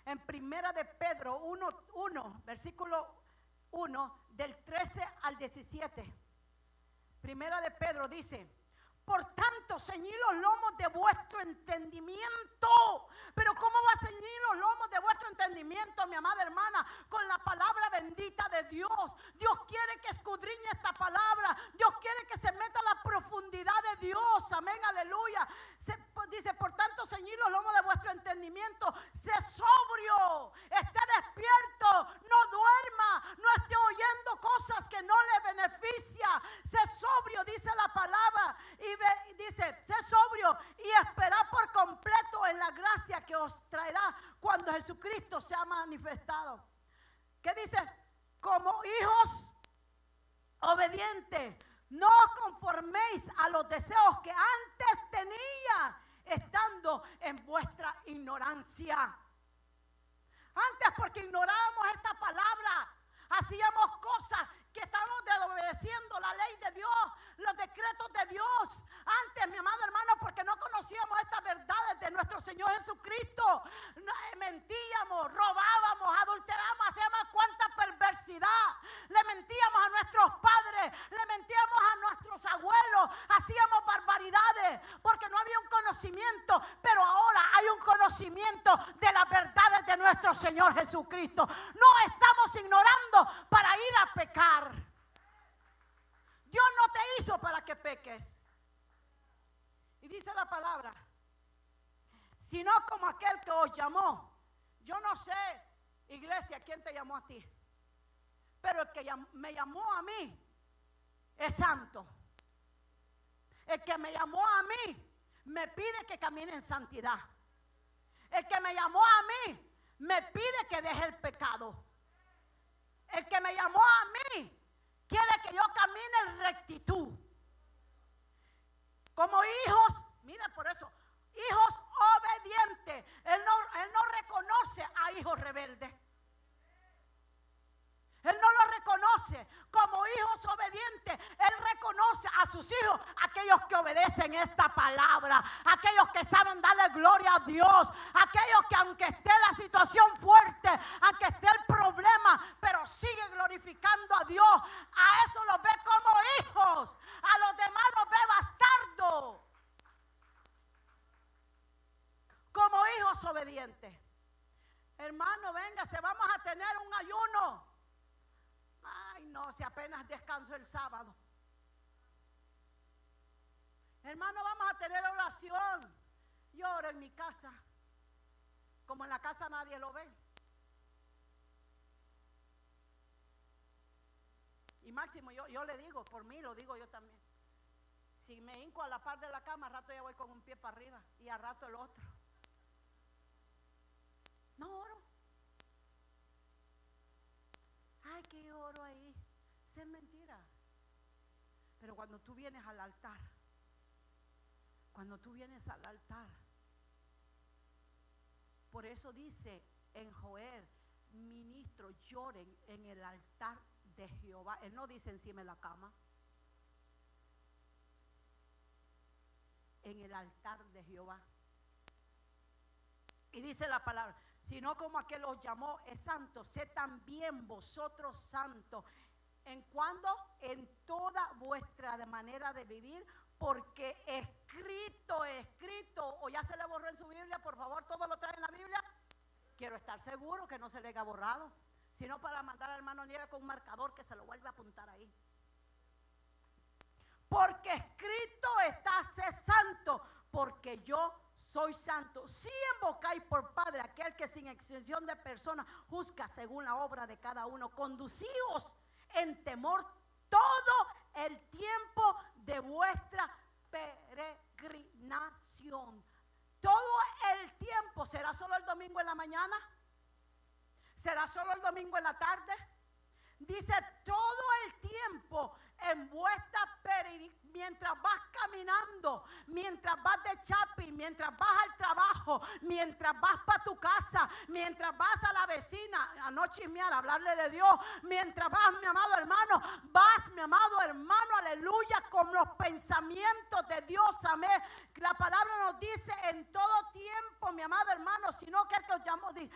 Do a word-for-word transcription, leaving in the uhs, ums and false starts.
en Primera de Pedro uno, uno, versículo uno, del trece al diecisiete. Primera de Pedro dice: por tanto, ceñid los lomos de vuestro entendimiento. Pero ¿cómo va a ceñir los lomos de vuestro entendimiento, mi amada hermana? Con la palabra bendita de Dios. Dios quiere que escudriñe esta palabra. Dios quiere que se meta a la profundidad de Dios. Amén, aleluya. Se, dice, por tanto, ceñid los lomos de vuestro entendimiento. Sé sobrio, esté despierto, no duerma, no esté oyendo cosas que no le beneficia. Sé sobrio, dice la palabra. Y dice, sé sobrio y esperad por completo en la gracia que os traerá cuando Jesucristo se ha manifestado. ¿Qué dice? Como hijos obedientes, no os conforméis a los deseos que antes tenía, estando en vuestra ignorancia. Antes, porque ignorábamos esta palabra, hacíamos cosas que estábamos desobedeciendo la ley de Dios, los decretos de Dios. Antes, mi amado hermano, porque no conocíamos estas verdades de nuestro Señor Jesucristo. Mentíamos, robábamos, adulterábamos, hacíamos cuánta perversidad. Le mentíamos a nuestros padres, le mentíamos a nuestros abuelos, hacíamos barbaridades porque no había un conocimiento. Pero ahora hay un conocimiento de las verdades de nuestro Señor Jesucristo. No estamos ignorando para ir a pecar. Dios no te hizo para que peques. Y dice la palabra, sino como aquel que os llamó. Yo no sé, iglesia, quién te llamó a ti, pero el que llam- me llamó a mí es santo. El que me llamó a mí me pide que camine en santidad. El que me llamó a mí me pide que deje el pecado. El que me llamó a mí quiere que yo camine en rectitud. Como hijos, mira por eso, hijos obedientes. Él no, él no reconoce a hijos rebeldes. Él no lo reconoce como hijos obedientes. Él reconoce a sus hijos, aquellos que obedecen esta palabra, aquellos que saben darle gloria a Dios, aquellos que aunque esté la situación fuerte, aunque esté el problema, pero sigue glorificando a Dios. A eso los ve como hijos, a los demás los ve bastardos, como hijos obedientes. Hermano, véngase, vamos a tener un ayuno. Ay, no, si apenas descanso el sábado. Hermano, vamos a tener oración. Yo oro en mi casa, como en la casa nadie lo ve. Y máximo, yo, yo le digo, por mí lo digo yo también. Si me hinco a la par de la cama, a rato ya voy con un pie para arriba y a rato el otro. No oro. Ay, que yo oro ahí. Eso es mentira. Pero cuando tú vienes al altar, cuando tú vienes al altar, por eso dice en Joel, ministros lloren en el altar de Jehová. Él no dice encima de la cama. En el altar de Jehová. Y dice la palabra, sino como aquel os llamó es santo, sé también vosotros santos. ¿En cuándo? En toda vuestra manera de vivir, porque escrito, escrito, o ya se le borró en su Biblia, por favor, todo lo trae en la Biblia. Quiero estar seguro que no se le haya borrado, sino para mandar al hermano Nieve con un marcador que se lo vuelva a apuntar ahí. Porque escrito está, sé santo, porque yo soy santo. Si invocáis por Padre aquel que sin excepción de personas juzga según la obra de cada uno, conducíos en temor todo el tiempo de vuestra peregrinación. Todo el tiempo. ¿Será solo el domingo en la mañana? ¿Será solo el domingo en la tarde? Dice todo el tiempo en vuestra peregrinación, mientras vas caminando, mientras vas de shopping, mientras vas al trabajo, mientras vas para tu casa, mientras vas a la vecina a no chismear, a hablarle de Dios, mientras vas, mi amado hermano, vas, mi amado hermano, aleluya, con los pensamientos de Dios, amén. La palabra nos dice en todo tiempo, mi amado hermano, sino que el que os llamó,